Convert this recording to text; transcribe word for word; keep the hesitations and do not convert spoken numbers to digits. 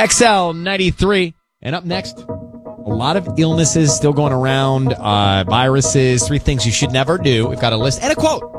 X L ninety-three. And up next, a lot of illnesses still going around, uh, viruses, three things you should never do. We've got a list and a quote